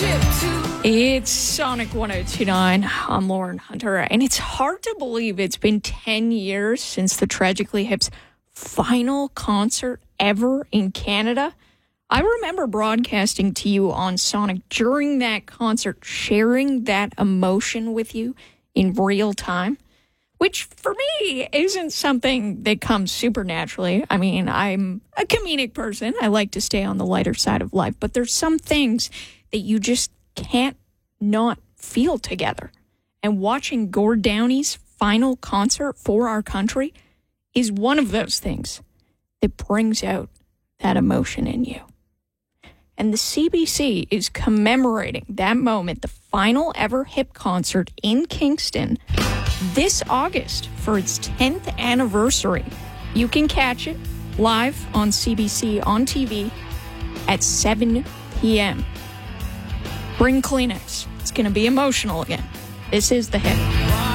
It's Sonic 1029. I'm Lauren Hunter, and it's hard to believe it's been 10 years since the Tragically Hip's final concert ever in Canada. I remember broadcasting to you on Sonic during that concert, sharing that emotion with you in real time, which for me isn't something that comes super naturally. I mean, I'm a comedic person. I like to stay on the lighter side of life, but there's some things that you just can't not feel together. And watching Gord Downie's final concert for our country is one of those things that brings out that emotion in you. And the CBC is commemorating that moment, the final ever Hip concert in Kingston, this August for its 10th anniversary. You can catch it live on CBC on TV at 7 p.m. Bring Kleenex. It's going to be emotional again. This is the Hip.